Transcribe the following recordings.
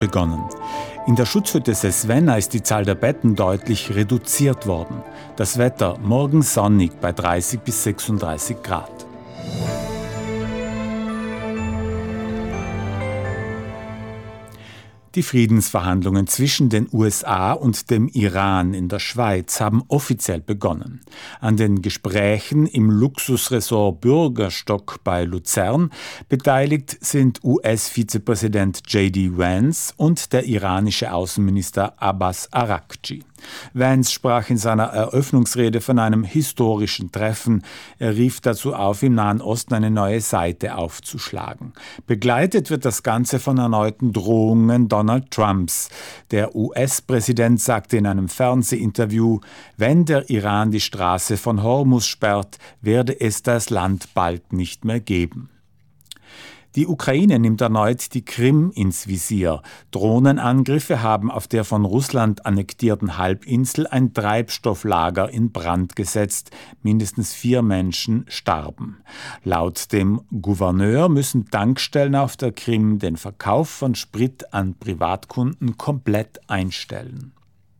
begonnen. In der Schutzhütte Sesvenna ist die Zahl der Betten deutlich reduziert worden. Das Wetter morgen sonnig bei 30 bis 36 Grad. Die Friedensverhandlungen zwischen den USA und dem Iran in der Schweiz haben offiziell begonnen. An den Gesprächen im Luxusresort Bürgerstock bei Luzern beteiligt sind US-Vizepräsident J.D. Vance und der iranische Außenminister Abbas Araghchi. Vance sprach in seiner Eröffnungsrede von einem historischen Treffen. Er rief dazu auf, im Nahen Osten eine neue Seite aufzuschlagen. Begleitet wird das Ganze von erneuten Drohungen Donald Trumps. Der US-Präsident sagte in einem Fernsehinterview, wenn der Iran die Straße von Hormuz sperrt, werde es das Land bald nicht mehr geben. Die Ukraine nimmt erneut die Krim ins Visier. Drohnenangriffe haben auf der von Russland annektierten Halbinsel ein Treibstofflager in Brand gesetzt. Mindestens 4 Menschen starben. Laut dem Gouverneur müssen Tankstellen auf der Krim den Verkauf von Sprit an Privatkunden komplett einstellen.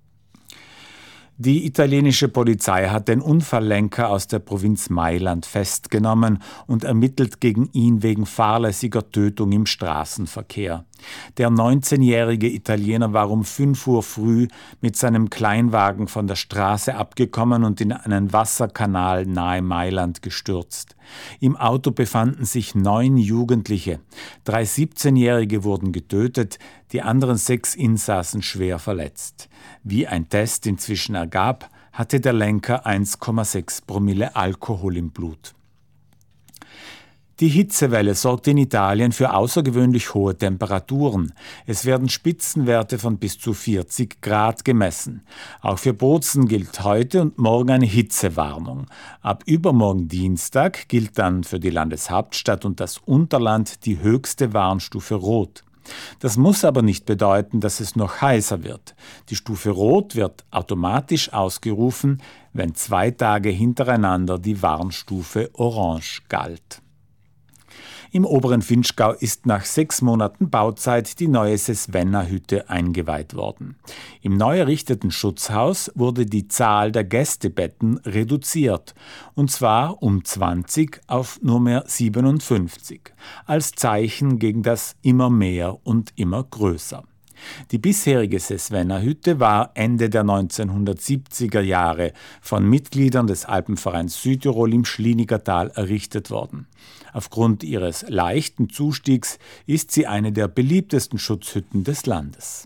Die italienische Polizei hat den Unfalllenker aus der Provinz Mailand festgenommen und ermittelt gegen ihn wegen fahrlässiger Tötung im Straßenverkehr. Der 19-jährige Italiener war um 5 Uhr früh mit seinem Kleinwagen von der Straße abgekommen und in einen Wasserkanal nahe Mailand gestürzt. Im Auto befanden sich 9 Jugendliche. 3 17-Jährige wurden getötet, die anderen 6 Insassen schwer verletzt. Wie ein Test inzwischen ergab, hatte der Lenker 1,6 Promille Alkohol im Blut. Die Hitzewelle sorgt in Italien für außergewöhnlich hohe Temperaturen. Es werden Spitzenwerte von bis zu 40 Grad gemessen. Auch für Bozen gilt heute und morgen eine Hitzewarnung. Ab übermorgen Dienstag gilt dann für die Landeshauptstadt und das Unterland die höchste Warnstufe Rot. Das muss aber nicht bedeuten, dass es noch heißer wird. Die Stufe Rot wird automatisch ausgerufen, wenn 2 Tage hintereinander die Warnstufe Orange galt. Im oberen Vinschgau ist nach 6 Monaten Bauzeit die neue Sesvenna-Hütte eingeweiht worden. Im neu errichteten Schutzhaus wurde die Zahl der Gästebetten reduziert, und zwar um 20 auf nur mehr 57, als Zeichen gegen das immer mehr und immer größer. Die bisherige Sesvenna-Hütte war Ende der 1970er Jahre von Mitgliedern des Alpenvereins Südtirol im Schlienigertal errichtet worden. Aufgrund ihres leichten Zustiegs ist sie eine der beliebtesten Schutzhütten des Landes.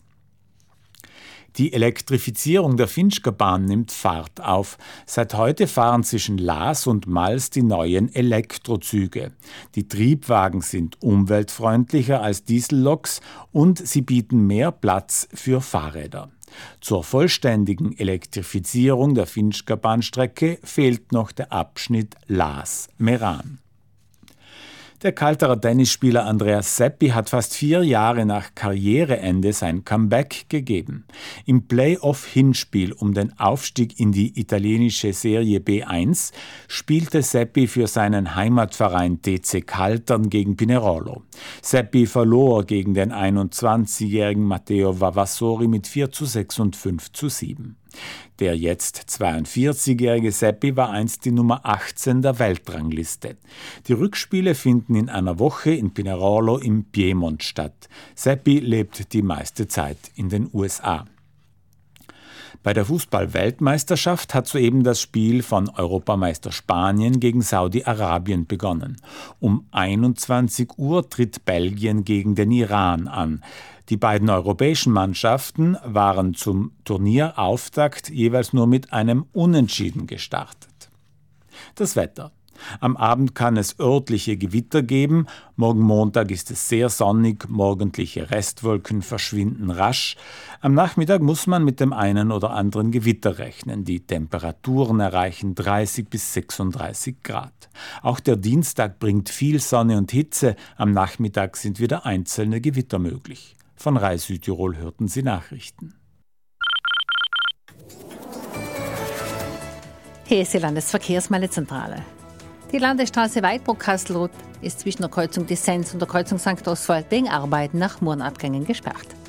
Die Elektrifizierung der Vinschgau-Bahn nimmt Fahrt auf. Seit heute fahren zwischen Laas und Mals die neuen Elektrozüge. Die Triebwagen sind umweltfreundlicher als Dieselloks und sie bieten mehr Platz für Fahrräder. Zur vollständigen Elektrifizierung der Vinschgau-Bahnstrecke fehlt noch der Abschnitt Laas-Meran. Der Kalterer Tennisspieler Andreas Seppi hat fast 4 Jahre nach Karriereende sein Comeback gegeben. Im Playoff-Hinspiel um den Aufstieg in die italienische Serie B1 spielte Seppi für seinen Heimatverein TC Caltern gegen Pinerolo. Seppi verlor gegen den 21-jährigen Matteo Vavassori mit 4:6 und 5:7. Der jetzt 42-jährige Seppi war einst die Nummer 18 der Weltrangliste. Die Rückspiele finden in einer Woche in Pinerolo im Piemont statt. Seppi lebt die meiste Zeit in den USA. Bei der Fußball-Weltmeisterschaft hat soeben das Spiel von Europameister Spanien gegen Saudi-Arabien begonnen. Um 21 Uhr tritt Belgien gegen den Iran an. Die beiden europäischen Mannschaften waren zum Turnierauftakt jeweils nur mit einem Unentschieden gestartet. Das Wetter. Am Abend kann es örtliche Gewitter geben. Morgen Montag ist es sehr sonnig, morgendliche Restwolken verschwinden rasch. Am Nachmittag muss man mit dem einen oder anderen Gewitter rechnen. Die Temperaturen erreichen 30 bis 36 Grad. Auch der Dienstag bringt viel Sonne und Hitze. Am Nachmittag sind wieder einzelne Gewitter möglich. Von RAI Südtirol hörten Sie Nachrichten. Hier ist die Landesverkehrsmeldezentrale. Die Landesstraße Weidbruck-Kastelruth ist zwischen der Kreuzung Dissens und der Kreuzung St. Oswald wegen Arbeiten nach Murnabgängen gesperrt.